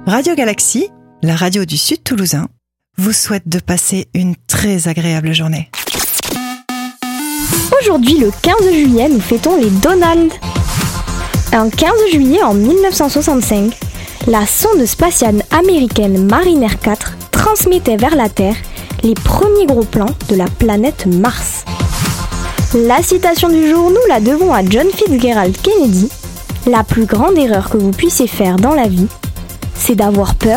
Radio Galaxie, la radio du Sud Toulousain, vous souhaite de passer une très agréable journée. Aujourd'hui, le 15 juillet, nous fêtons les Donald. Un 15 juillet en 1965, la sonde spatiale américaine Mariner 4 transmettait vers la Terre les premiers gros plans de la planète Mars. La citation du jour, nous la devons à John Fitzgerald Kennedy. La plus grande erreur que vous puissiez faire dans la vie, c'est d'avoir peur